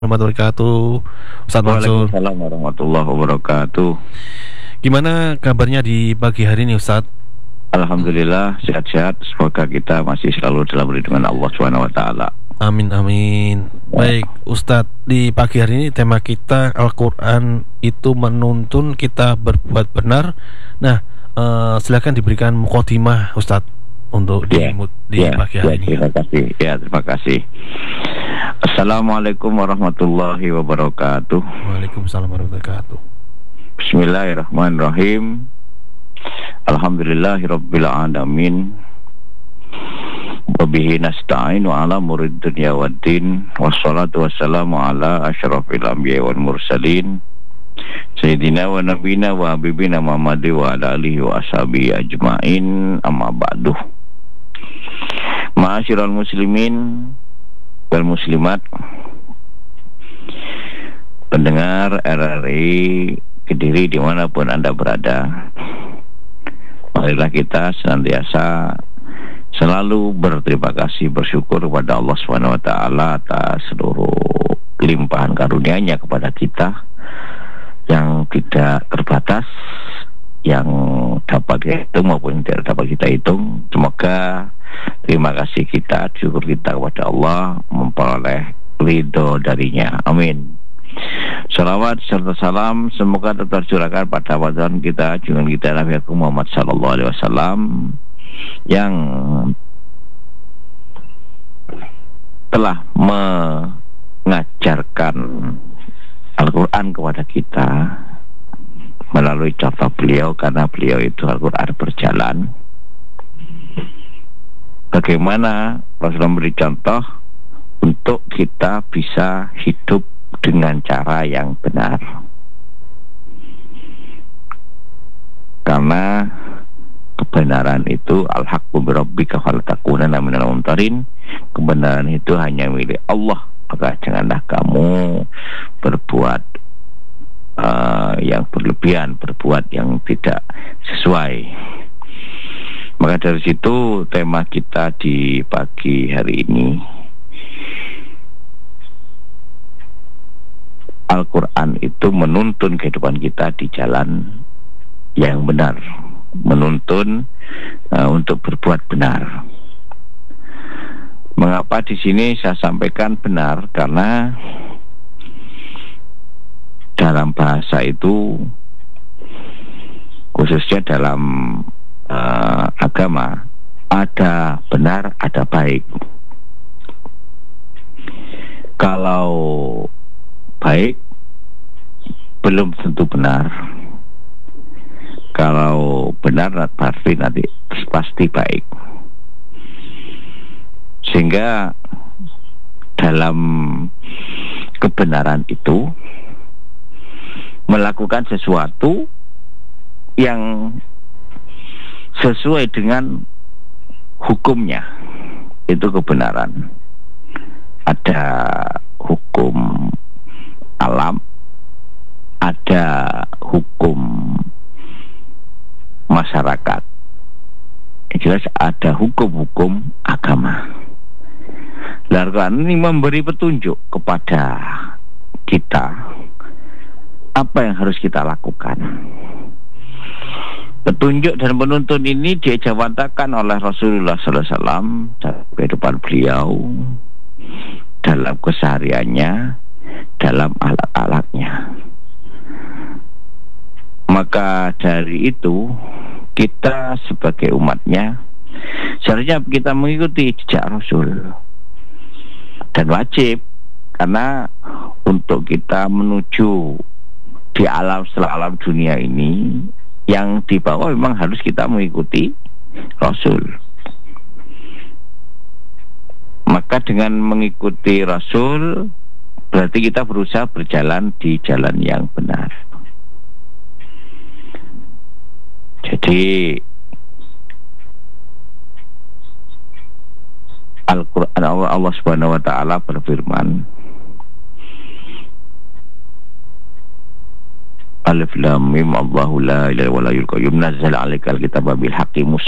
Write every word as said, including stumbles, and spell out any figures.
Warahmatullahi wabarakatuh, Ustadz Mansur. Waalaikumsalam warahmatullahi wabarakatuh. Gimana kabarnya di pagi hari ini, Ustadz? Alhamdulillah sehat-sehat. Semoga kita masih selalu dalam lindungan Allah subhanahu wa taala. Amin amin. Baik, Ustadz, di pagi hari ini tema kita Al-Quran itu menuntun kita berbuat benar. Nah, eh, silakan diberikan mukadimah, Ustadz, untuk di, Ya, di ya, pagi ya, hari ini. terima kasih. Ya, terima kasih. Assalamualaikum warahmatullahi wabarakatuh. Waalaikumsalam warahmatullahi wabarakatuh. Bismillahirrahmanirrahim. Alhamdulillahirabbil alamin. Wabihi nasta'inu ala murid dunya waddin. Wassalatu wassalamu ala asyrafil anbiya wal mursalin Sayyidina wa nabina wa habibina Muhammadi wa ala alihi wa ashabihi ajma'in. Amma ba'du. Ma'asyiral muslimin wal muslimat, pendengar R R I Kediri dimanapun Anda berada, marilah kita senantiasa selalu berterima kasih, bersyukur kepada Allah subhanahu wa taala atas seluruh limpahan karunia-Nya kepada kita yang tidak terbatas, yang dapat kita hitung maupun yang tidak dapat kita hitung. Semoga terima kasih kita, syukur kita kepada Allah memperoleh ridho darinya. Amin. Salawat serta salam semoga tetap tercurahkan pada wajah kita, junjungan kita Nabi Muhammad sallallahu alaihi wasallam yang telah mengajarkan Al-Quran kepada kita melalui contoh beliau, karena beliau itu Al-Quran berjalan. Bagaimana Rasulullah memberi contoh untuk kita bisa hidup dengan cara yang benar, karena kebenaran itu al-haqqu birabbika fala takunanna minal mumtarin. Kebenaran itu hanya milik Allah, maka janganlah kamu berbuat uh, yang berlebihan, berbuat yang tidak sesuai. Maka dari situ tema kita di pagi hari ini, Al-Quran itu menuntun kehidupan kita di jalan yang benar, menuntun uh, untuk berbuat benar. Mengapa di sini saya sampaikan benar? Karena dalam bahasa itu, khususnya dalam uh, agama, ada benar, ada baik. Kalau baik belum tentu benar. Kalau benar pasti nanti pasti baik. Sehingga dalam kebenaran itu melakukan sesuatu yang sesuai dengan hukumnya, itu kebenaran. Ada hukum alam, ada hukum masyarakat, yang jelas ada hukum-hukum agama. Al-Quran ini memberi petunjuk kepada kita apa yang harus kita lakukan. Petunjuk dan penuntun ini dijawantakan oleh Rasulullah sallallahu alaihi wasallam dalam kehidupan beliau, dalam kesehariannya, dalam alat-alatnya. Maka dari itu kita sebagai umatnya seharusnya kita mengikuti jejak Rasul, dan wajib, karena untuk kita menuju di alam setelah alam dunia ini, yang di bawah memang harus kita mengikuti Rasul. Maka dengan mengikuti Rasul berarti kita berusaha berjalan di jalan yang benar. Jadi Al-Quran, Allah subhanahu wa ta'ala berfirman, Alif lam mim Allahu la ilaha illa huwal hayyul qayyum nazzala 'alaikal kitaba bil haqqi